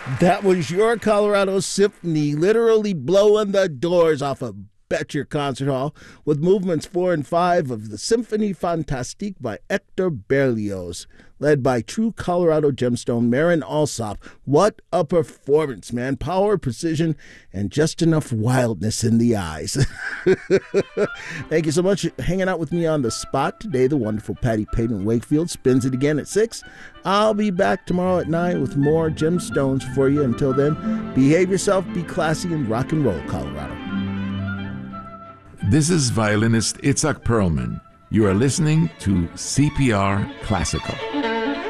That was your Colorado Symphony, literally blowing the doors off of Betcher Concert Hall with movements 4 and 5 of the Symphonie Fantastique by Hector Berlioz, led by true Colorado gemstone Marin Alsop. What a performance, man. Power, precision, and just enough wildness in the eyes. Thank you so much for hanging out with me on the spot today. The wonderful Patty Payton Wakefield spins it again at 6. I'll be back tomorrow at 9 with more gemstones for you. Until then, behave yourself, be classy, and rock and roll, Colorado. This is violinist Itzhak Perlman. You are listening to CPR Classical.